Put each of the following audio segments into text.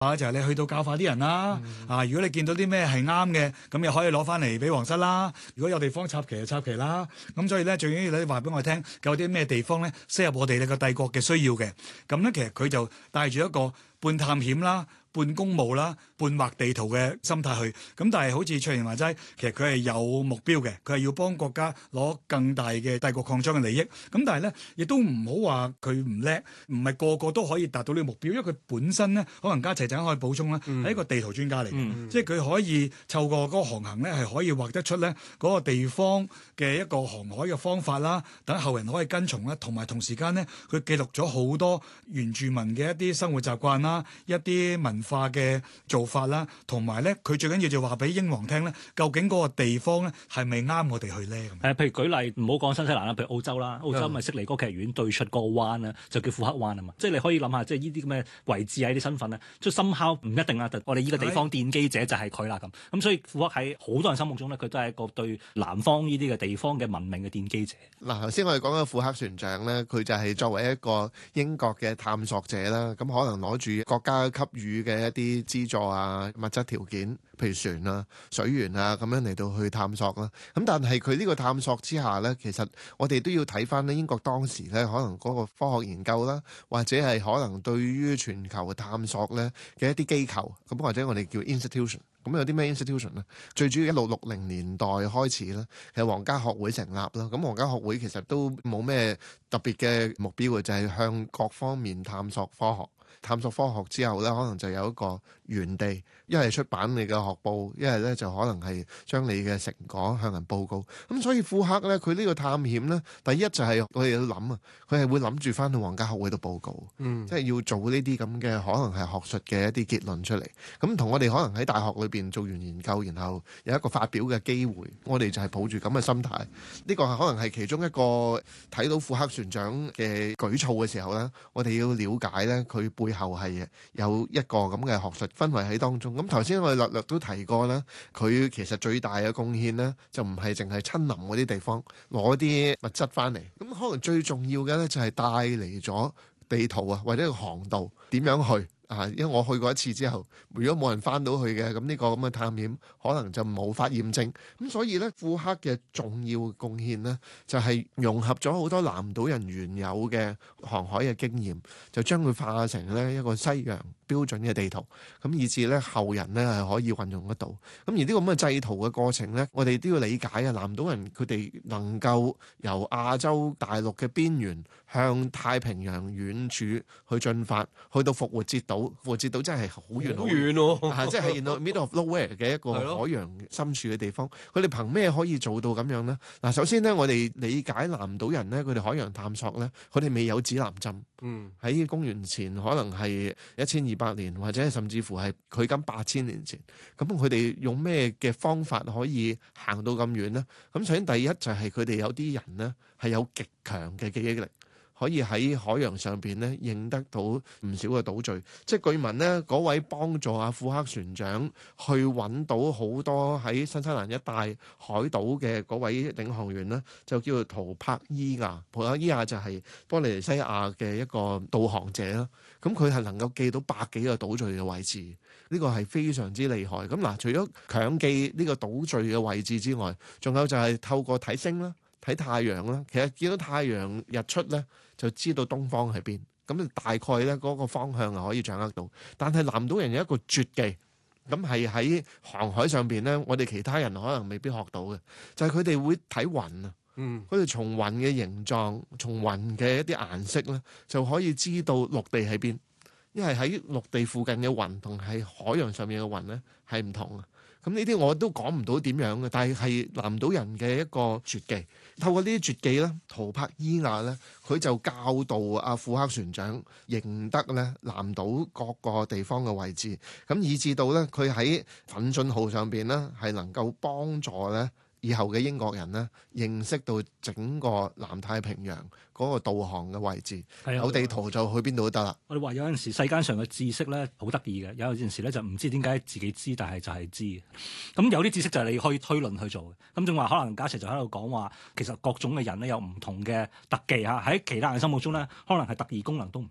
就係你去到教化啲人啦。如果你見到啲咩係啱嘅，咁又可以攞翻嚟俾皇室啦。如果有地方插旗就插旗啦。咁所以咧，最緊要你話俾我聽，有啲咩地方咧適合我哋呢個帝國嘅需要嘅。咁咧，其實佢就帶住一個半探險啦、半公務啦、半畫地圖嘅心態去。咁但係好似卓然話齋，其實佢係有目標嘅，佢係要幫國家攞更大嘅帝國擴張嘅利益。咁但係咧，亦都唔好話佢唔叻，唔係個個都可以達到呢個目標，因為佢本身咧，可能家齊陣可以補充啦，係一個地圖專家嚟嘅，即係佢可以透過嗰個航行咧，係可以畫得出咧嗰個地方嘅一個航海嘅方法啦，等後人可以跟從啦，同埋同時間咧，佢記錄咗好多原住民嘅一啲生活習慣啦，一啲文化嘅做法啦，同埋咧，佢最緊要就話俾英皇聽咧，究竟嗰個地方咧係咪啱我哋去咧？ 譬如舉例，唔好講新西蘭啦，譬如澳洲啦，澳洲咪悉尼歌劇院對出嗰個灣啊，就叫庫克灣啊嘛。即係你可以諗下，即係呢啲咁嘅位置啊，呢啲身份咧，即係深刻唔一定啊。我哋呢個地方奠基者就係佢啦咁。咁所以庫克喺好多人心目中咧，佢都係一個對南方呢啲嘅地方嘅文明嘅奠基者。 嗱，頭先我哋講嘅庫克船長咧，佢就係作為一個英國嘅探索者啦，咁可能攞住國家給予嘅一啲資助啊、物質條件，譬如船啊、水源啊咁樣嚟到去探索啦。咁但係佢呢個探索之下咧，其實我哋都要睇翻咧英國當時咧，可能嗰個科學研究啦，或者係可能對於全球嘅探索咧嘅一啲機構，咁或者我哋叫 institution。咁有啲咩 institution 咧？最主要1660年代開始啦，係皇家學會成立啦。咁皇家學會其實都冇咩特別嘅目標嘅，就係向各方面探索科學。探索科學之後咧，可能就有一個園地，一係出版你嘅學報，一係咧就可能係將你嘅成果向人報告。咁所以庫克咧，佢呢個探險咧，第一就係我哋要諗啊，佢係會諗住翻去皇家學會度報告，即係要做呢啲咁嘅可能係學術嘅一啲結論出嚟。咁同我哋可能喺大學裏邊做完研究，然後有一個發表嘅機會，我哋就係抱住咁嘅心態。呢個可能係其中一個睇到庫克船長嘅舉措嘅時候咧，我哋要了解咧佢背後係有一個咁嘅學術氛圍喺當中。咁頭先我哋略略都提過啦，佢其實最大嘅貢獻呢，就唔係淨係親臨嗰啲地方攞啲物質翻嚟，咁可能最重要嘅咧就係帶嚟咗地圖啊，或者個航道點樣去。因為我去過一次之後，如果冇人翻到去嘅，咁呢個咁嘅探險可能就冇法驗證。咁所以咧，庫克嘅重要貢獻咧，就係融合咗好多南島人原有嘅航海嘅經驗，就將佢化成咧一個西洋標準嘅地圖，咁以至咧後人咧係可以運用得到。咁而呢個咁嘅製圖嘅過程咧，我哋都要理解啊，南島人佢哋能夠由亞洲大陸嘅邊緣向太平洋遠處去進發，去到復活節島。復活節島真係好遠好遠喎，即係 in the middle of nowhere 嘅一個海洋深處嘅地方。佢哋憑咩可以做到咁樣呢？嗱，首先呢，我哋理解南島人呢，佢哋海洋探索呢，佢哋未有指南針。喺公元前可能係1200年，或者甚至乎係距今8000年前。咁佢哋用咩嘅方法可以行到咁遠呢？咁首先第一就係佢哋有啲人呢係有極強嘅記憶力。可以喺海洋上邊咧認得到唔少嘅島嶼，即係據聞呢嗰位幫助阿庫克船長去揾到好多喺新西蘭一帶海島嘅嗰位領航員呢，就叫做圖柏伊亞。圖柏伊亞就係波利尼西亞嘅一個導航者啦。咁佢係能夠記到100幾個島嶼嘅位置，呢個係非常之厲害。咁嗱，除咗強記呢個島嶼嘅位置之外，仲有就係透過睇星啦。睇太陽啦，其實見到太陽日出咧，就知道東方喺邊，咁大概咧嗰個方向係可以掌握到。但係南島人有一個絕技，咁係喺航海上邊咧，我哋其他人可能未必學到嘅，就係佢哋會睇雲啊。佢哋從雲嘅形狀、從雲嘅一啲顏色咧，就可以知道陸地喺邊。因為喺陸地附近嘅雲同喺海洋上面嘅雲咧係唔同啊。咁呢啲我都講唔到點樣嘅，但係南島人嘅一個絕技。透過呢啲絕技咧，圖柏伊亞咧，佢就教導阿庫克船長認得咧南島各個地方嘅位置，咁以至到咧佢喺奮進號上邊咧係能夠幫助咧以後嘅英國人咧認識到整個南太平洋嗰個導航嘅位置。有地圖就去邊度都得啦。 我哋話有陣時世間上嘅知識咧好得意嘅，有陣時咧就唔知點解自己知，但係就係知嘅。咁有啲知識就係你可以推論去做嘅。咁正話可能家齊就喺度講話，其實各種嘅人咧有唔同嘅特技嚇，喺其他人心目中咧可能係特異功能都唔定。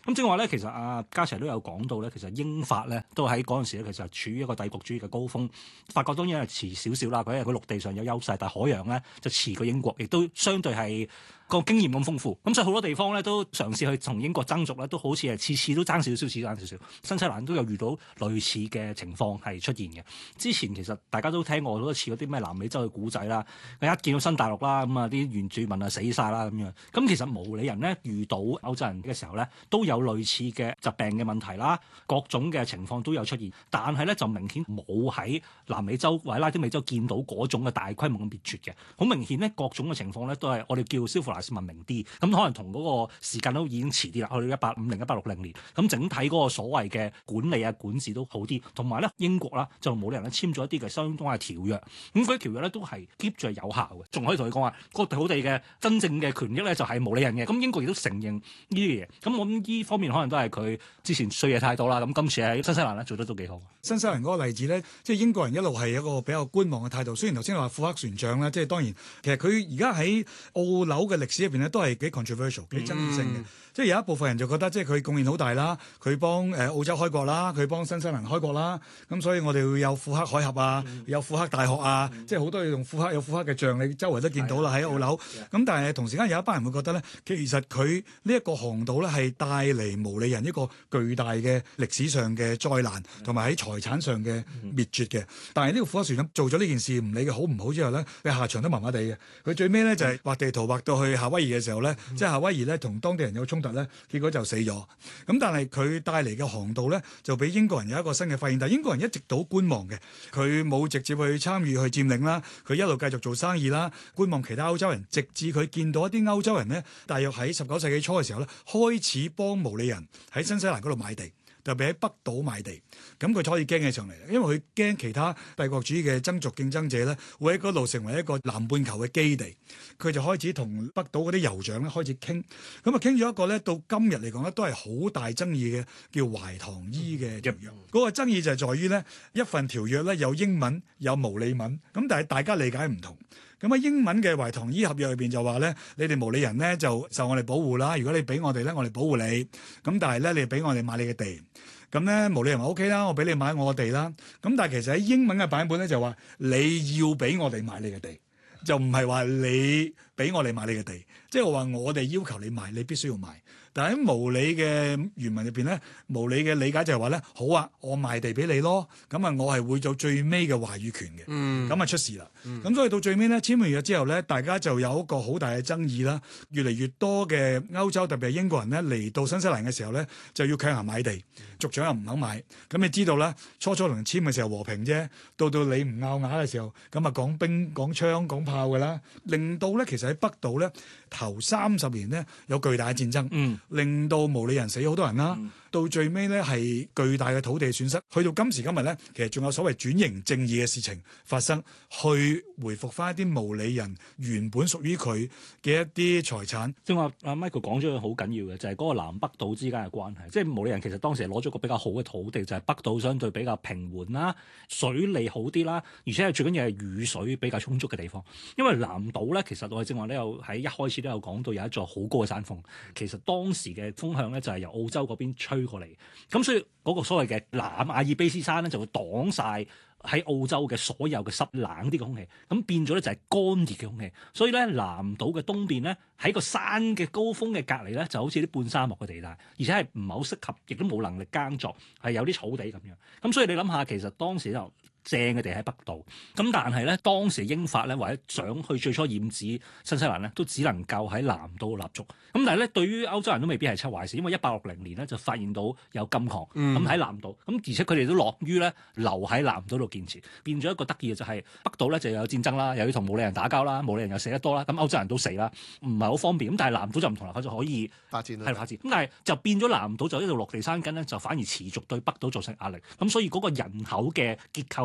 咁正話咧，其實嘉齊都有講到咧，其實英法咧都喺嗰陣時咧，其實處於一個帝國主義嘅高峰。法國當然係遲少少啦，佢因為佢陸地上有優勢，但係海洋咧就遲過英國，亦都相對係個經驗咁豐富。咁所以好多地方咧都嘗試去同英國爭逐咧，都好似係次次都爭少少，次爭少少。新西蘭都有遇到類似嘅情況係出現嘅。之前其實大家都聽過好多次嗰啲咩南美洲嘅古仔啦，一見到新大陸啦，咁啲原住民啊死晒啦咁樣。咁其實毛利人咧遇到歐洲人嘅時候咧，都有類似嘅疾病嘅問題啦，各種嘅情況都有出現，但係咧就明顯冇喺南美洲或者拉丁美洲見到嗰種嘅大規模嘅滅絕嘅。好明顯咧，各種嘅情況咧都係我哋叫 civilized 文明啲，咁可能同嗰個時間都已經遲啲啦，去到1850、1860年，咁整體嗰個所謂嘅管理啊管治都好啲，同埋咧英國啦就冇理人咧簽咗一啲嘅相當嘅條約，咁嗰啲條約咧都係 keep 住係有效嘅，仲可以同佢講話個土地嘅真正嘅權益咧就係毛利人嘅，咁英國亦都承認呢啲嘢，咁我諗呢方面可能都係佢之前衰嘢太多啦，咁今次喺新西蘭咧做得都幾好。 新西蘭嗰個例子咧，即係英國人一路係一個比較觀望嘅態度。雖然頭先話庫克船長咧，即係當然其實佢而家喺澳紐嘅歷史入邊咧，都係幾 controversial、幾爭議性嘅。即係有一部分人就覺得，即係佢貢獻好大啦，佢幫澳洲開國啦，佢幫新西蘭開國啦。咁所以我哋會有庫克海峽啊，有庫克大學啊，即係好多嘢用庫克，有庫克嘅像，你周圍都見到啦喺澳紐。咁但係同時間有一班人會覺得咧，其實佢呢一個航道咧係帶嚟毛利人一個巨大嘅歷史上嘅災難，同埋喺財產上嘅滅絕嘅。但係呢個庫克船長做咗呢件事，唔理佢好唔好之後咧，佢下場都麻麻地嘅。佢最尾咧就係畫地圖畫到去夏威夷嘅時候咧，即係夏威夷咧同當地人有衝突咧，結果就死咗。咁但係佢帶嚟嘅航道咧，就俾英國人有一個新嘅發現。但係英國人一直都觀望嘅，佢冇直接去參與去佔領啦，佢一路繼續做生意啦，觀望其他歐洲人，直至佢見到一啲歐洲人咧，大約喺19世紀初嘅時候咧，開始幫毛利人喺新西蘭嗰度買地。特別喺北島買地，咁佢就可以驚起上嚟，因為佢驚其他帝國主義嘅爭逐競爭者咧，會喺嗰度成為一個南半球嘅基地。佢就開始同北島嗰啲酋長咧開始傾，咁啊傾咗一個咧，到今日嚟講咧都係好大爭議嘅，叫懷唐伊嘅條約。嗰個爭議就係在於咧，一份條約咧有英文有毛利文，咁但係大家理解唔同。咁喺英文嘅懷唐伊合約入邊就話咧，你哋毛利人咧就受我哋保護啦。如果你俾我哋咧，我哋保護你。咁但係咧，你俾我哋買你嘅地。咁咧毛利人話 OK 啦，我俾你買我嘅地啦。咁但係其實喺英文嘅版本咧就話你要俾我哋買你嘅地，就唔係話你俾我哋買你嘅地。即係話我哋要求你買，你必須要買。但係喺毛利嘅原文入邊咧，毛利嘅理解就係話咧，好啊，我賣地俾你咯，咁啊，我係會做最尾嘅話語權嘅，咁啊出事啦。咁所以到最尾咧簽完約之後咧，大家就有一個好大嘅爭議啦。越嚟越多嘅歐洲特別係英國人咧嚟到新西蘭嘅時候咧，就要強行買地，族長又唔肯買。咁你知道啦，初同人簽嘅時候和平啫，到你唔拗牙嘅時候，咁啊講兵講槍講炮㗎啦，令到咧其實喺北島咧頭30年咧有巨大嘅戰爭。令到毛利人死好多人啦，到最尾咧係巨大嘅土地損失。去到今時今日咧，其實仲有所謂轉型正義嘅事情發生，去回復翻一啲毛利人原本屬於佢嘅一啲財產。 正話阿 Michael 講咗樣好緊要嘅，就係嗰個南北島之間嘅關係。即係毛利人其實當時係攞咗個比較好嘅土地，就係北島相對比較平緩啦，水利好啲啦，而且係最緊要係雨水比較充足嘅地方。因為南島咧，其實我哋正話都有喺一開始都有講到有一座好高嘅山峰，其實當時嘅風向咧就係由澳洲嗰邊吹過嚟，咁所以嗰個所謂嘅南阿爾卑斯山咧就會擋晒喺澳洲嘅所有嘅濕冷啲嘅空氣，咁變咗咧就係乾熱嘅空氣，所以咧南島嘅東邊咧喺個山嘅高峰嘅隔離咧就好似啲半沙漠嘅地帶，而且係唔係好適合，亦都冇能力耕作，係有啲草地咁樣，咁所以你諗下，其實當時就正嘅地喺北島，咁但係咧當時英法咧或者想去最初染指新西蘭咧，都只能夠喺南島立足。咁但係咧對於歐洲人都未必係出壞事，因為1860年咧就發現到有金礦，咁喺南島，咁而且佢哋都樂於咧留喺南島度建設，變咗一個得意嘅就係北島咧就有戰爭啦，又要同毛利人打交啦，毛利人又死得多啦，咁歐洲人都死啦，唔係好方便。咁但係南島就唔同啦，佢就可以發展啦， 係發展。咁但係就變咗南島就一路落地生根咧，就反而持續對北島造成壓力。咁所以嗰個人口嘅結構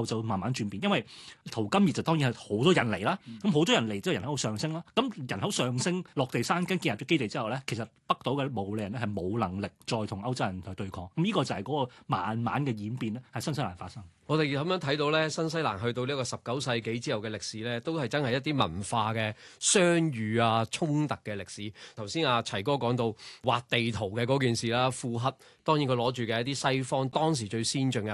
就慢慢轉變，因為淘金熱就當然係好多人嚟啦，咁好多人嚟之後人口上升啦，咁人口上升落地生根建立咗基地之後咧，其實北島嘅毛利人咧係冇能力再同歐洲人去對抗，咁呢個就係嗰個慢慢嘅演變咧，喺新西蘭發生。 我哋咁樣睇到咧，新西蘭去到呢個19世紀之後嘅歷史咧，都係真係一啲文化嘅相遇啊、衝突嘅歷史。頭先阿齊哥講到畫地圖嘅嗰件事啦，庫克當然佢攞住嘅一啲西方當時最先進嘅